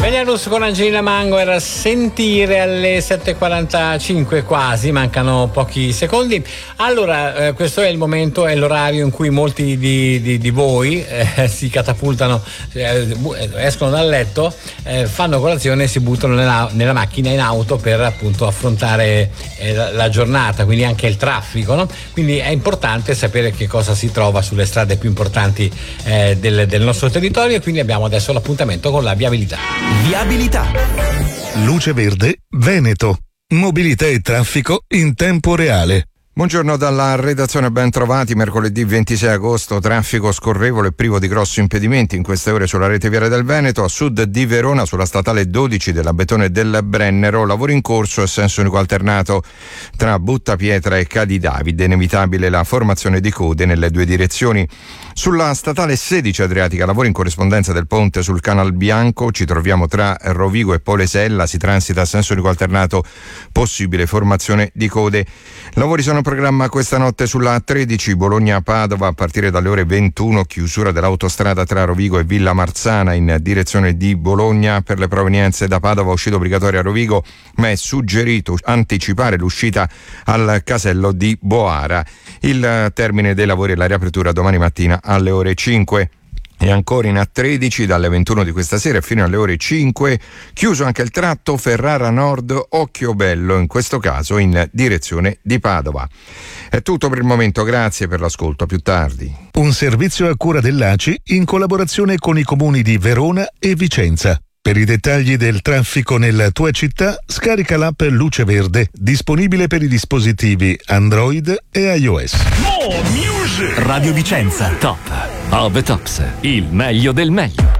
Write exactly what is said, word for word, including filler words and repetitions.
Venus con Angelina Mango era Sentire alle sette e quarantacinque, quasi, mancano pochi secondi. Allora, eh, questo è il momento, è l'orario in cui molti di, di, di voi eh, si catapultano, eh, escono dal letto, eh, fanno colazione e si buttano nella, nella macchina, in auto, per appunto affrontare eh, la, la giornata, quindi anche il traffico, no? Quindi è importante sapere che cosa si trova sulle strade più importanti eh, del, del nostro territorio, e quindi abbiamo adesso l'appuntamento con la viabilità. Viabilità. Luce Verde Veneto. Mobilità e traffico in tempo reale. Buongiorno dalla redazione, ben trovati. Mercoledì ventisei agosto, traffico scorrevole e privo di grossi impedimenti in queste ore sulla rete viaria del Veneto. A sud di Verona, sulla statale dodici della Betone del Brennero, lavoro in corso a senso unico alternato tra Buttapietra e Cadi Davide, inevitabile la formazione di code nelle due direzioni. Sulla statale sedici Adriatica, lavori in corrispondenza del ponte sul Canal Bianco, ci troviamo tra Rovigo e Polesella, si transita a senso unico alternato, possibile formazione di code. Lavori sono in programma questa notte sulla A tredici Bologna-Padova a partire dalle ore ventuno, chiusura dell'autostrada tra Rovigo e Villa Marzana in direzione di Bologna. Per le provenienze da Padova, uscita obbligatoria a Rovigo, ma è suggerito anticipare l'uscita al casello di Boara. Il termine dei lavori e la riapertura domani mattina alle ore cinque. E ancora in A tredici dalle ventuno di questa sera fino alle ore cinque, chiuso anche il tratto Ferrara Nord Occhiobello, in questo caso in direzione di Padova. È tutto per il momento, grazie per l'ascolto, a più tardi. Un servizio a cura dell'A C I in collaborazione con i comuni di Verona e Vicenza. Per i dettagli del traffico nella tua città, scarica l'app Luce Verde, disponibile per i dispositivi Android e iOS. Radio Vicenza, top of the tops, il meglio del meglio.